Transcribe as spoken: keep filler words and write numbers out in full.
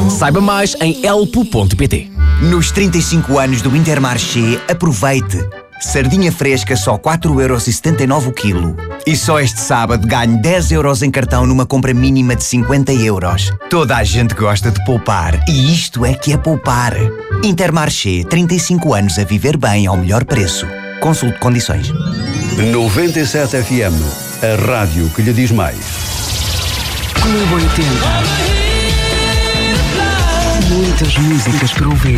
Saiba mais em elpo ponto pt. Nos trinta e cinco anos do Intermarché, aproveite! Sardinha fresca só quatro euros e setenta e nove o quilo. E só este sábado ganhe dez euros em cartão numa compra mínima de cinquenta euros. Toda a gente gosta de poupar e isto é que é poupar. Intermarché, trinta e cinco anos a viver bem ao melhor preço. Consulte condições. noventa e sete F M, a rádio que lhe diz mais. Clube oitenta. Muitas músicas para ouvir.